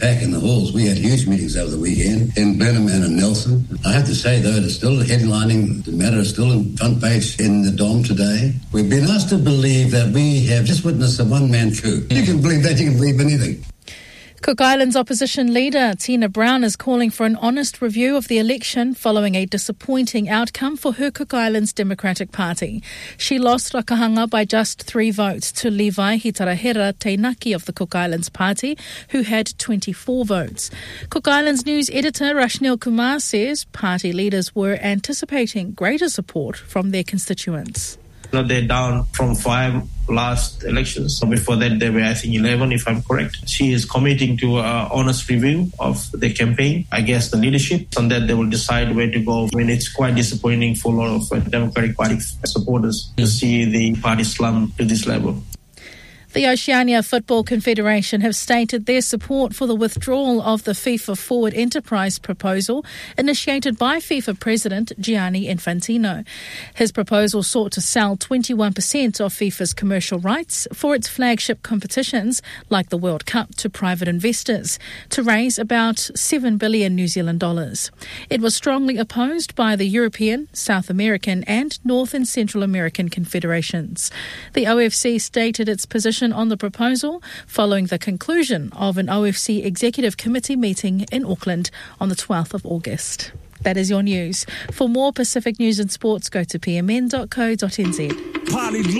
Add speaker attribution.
Speaker 1: Back in the halls, we had huge meetings over the weekend in Blenheim and in Nelson. I have to say, though, it is still headlining. The matter is still in front page in the Dom today. We've been asked to believe that we have just witnessed a one-man coup. You can believe that, you can believe anything.
Speaker 2: Cook Islands opposition leader Tina Brown is calling for an honest review of the election following a disappointing outcome for her Cook Islands Democratic Party. She lost Rakahanga by just 3 votes to Levi Hitarahera Teinaki of the Cook Islands Party, who had 24 votes. Cook Islands News editor Rashnil Kumar says party leaders were anticipating greater support from their constituents.
Speaker 3: They're down from 5 last elections. So before that, they were, I think, 11, if I'm correct. She is committing to an honest review of the campaign. I guess the leadership, on that they will decide where to go. I mean, it's quite disappointing for a lot of Democratic Party supporters to see the party slump to this level.
Speaker 2: The Oceania Football Confederation have stated their support for the withdrawal of the FIFA Forward Enterprise proposal initiated by FIFA President Gianni Infantino. His proposal sought to sell 21% of FIFA's commercial rights for its flagship competitions, like the World Cup, to private investors, to raise about 7 billion New Zealand dollars. It was strongly opposed by the European, South American and North and Central American confederations. The OFC stated its position on the proposal following the conclusion of an OFC Executive Committee meeting in Auckland on the 12th of August. That is your news. For more Pacific news and sports, go to pmn.co.nz.